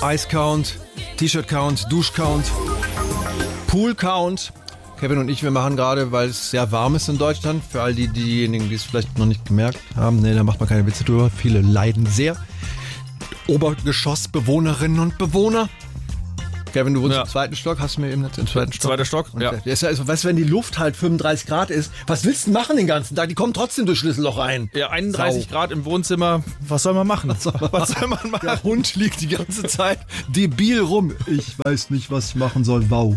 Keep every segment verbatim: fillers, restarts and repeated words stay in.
Eis-Count, T-Shirt-Count, Dusch-Count, Pool-Count. Kevin und ich, wir machen gerade, weil es sehr warm ist in Deutschland, für all die, diejenigen, die es vielleicht noch nicht gemerkt haben, nee, da macht man keine Witze drüber, viele leiden sehr. Obergeschossbewohnerinnen und Bewohner. Kevin, du wohnst Ja. im zweiten Stock, hast du mir eben im zweiten Stock. Zweiter Stock, Und ja. der ist ja also, weißt du, wenn die Luft halt fünfunddreißig Grad ist, was willst du machen den ganzen Tag? Die kommen trotzdem durchs Schlüsselloch rein. Ja, einunddreißig Sau. Grad im Wohnzimmer. Was soll man machen? Was soll man, was soll man machen? Der Hund liegt die ganze Zeit debil rum. Ich weiß nicht, was ich machen soll. Wow.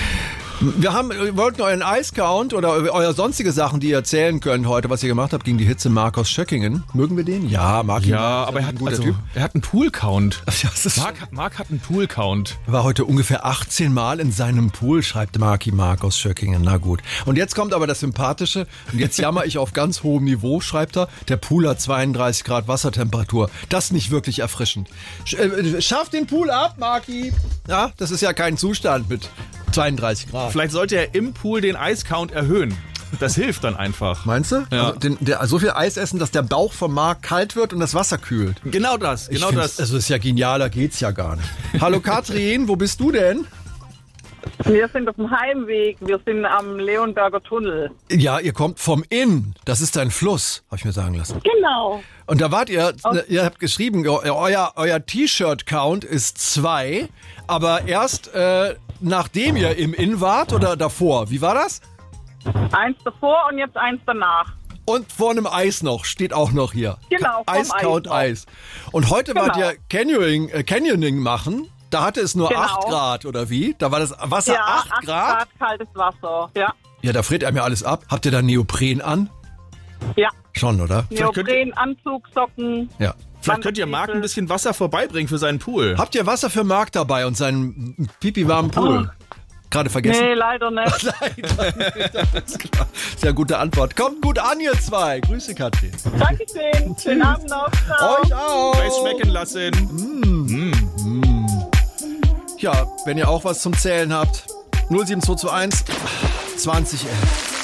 Wir haben, wir wollten euren Eis-Count oder euer sonstige Sachen, die ihr erzählen könnt heute, was ihr gemacht habt gegen die Hitze Mark aus Schöckingen. Mögen wir den? Ja, Mark. Ja, aber er hat, ein guter also, Typ. er hat einen Pool-Count. Ja, das ist Marc, Marc hat einen Pool-Count. Er war heute ungefähr achtzehn Mal in seinem Pool, schreibt Marki Mark aus Schöckingen. Na gut. Und jetzt kommt aber das Sympathische. Und jetzt jammer ich auf ganz hohem Niveau, schreibt er. Der Pool hat zweiunddreißig Grad Wassertemperatur. Das nicht wirklich erfrischend. Sch- äh, Schaff den Pool ab, Marki. Ja, das ist ja kein Zustand mit zweiunddreißig Grad. Vielleicht sollte er im Pool den Eis-Count erhöhen. Das hilft dann einfach. Meinst du? Ja. Also den, der, so viel Eis essen, dass der Bauch vom Mark kalt wird und das Wasser kühlt. Genau das, Ich genau find's- das. Also ist ja genialer geht's ja gar nicht. Hallo Katrin, wo bist du denn? Wir sind auf dem Heimweg. Wir sind am Leonberger Tunnel. Ja, ihr kommt vom Inn. Das ist ein Fluss, habe ich mir sagen lassen. Genau. Und da wart ihr, ihr habt geschrieben, euer, euer T-Shirt-Count ist zwei, aber erst äh, nachdem ihr im Inn wart oder davor. Wie war das? Eins davor und jetzt eins danach. Und vor einem Eis noch, steht auch noch hier. Genau, vom Eis-Count Eis Eis. Und heute Genau. wart ihr Canyoning, äh, Canyoning machen. Da hatte es nur Genau. acht Grad, oder wie? Da war das Wasser Ja, acht acht Grad? Grad kaltes Wasser. Ja, Ja, da friert einem ja alles ab. Habt ihr da Neopren an? ja. Schon, oder? Neopren, Anzug, Socken. Ja. Vielleicht könnt ihr Marc ein bisschen Wasser vorbeibringen für seinen Pool. Habt ihr Wasser für Marc dabei und seinen pipi-warmen Pool? Gerade vergessen? Nee, leider nicht. Leider nicht, alles klar. Sehr gute Antwort. Kommt gut an, ihr zwei. Grüße, Katrin. Dankeschön. Schönen Abend noch. Ciao. Euch auch. Eis schmecken lassen. Ja, wenn ihr auch was zum Zählen habt, null sieben zwei zwei eins zwanzig elf.